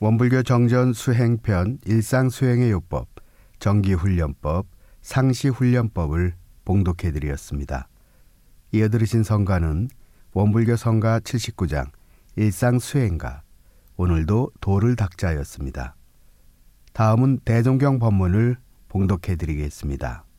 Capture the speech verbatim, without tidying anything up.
원불교 정전 수행편 일상수행의 요법, 정기훈련법, 상시훈련법을 봉독해드렸습니다. 이어 들으신 성가는 원불교 성가 칠십구 장 일상수행가, 오늘도 도를 닦자였습니다. 다음은 대종경 법문을 봉독해드리겠습니다.